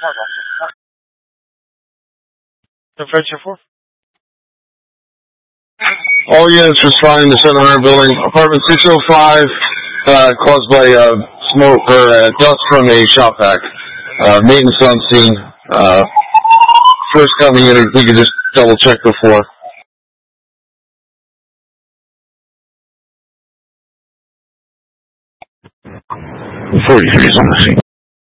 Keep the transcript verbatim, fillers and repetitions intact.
Adventure four. All units responding to seven hundred building, apartment six oh five, uh, caused by uh, smoke or uh, dust from a shop vac. Uh, maintenance on scene. Uh, first coming in, we could just double check before. forty-three is on the scene.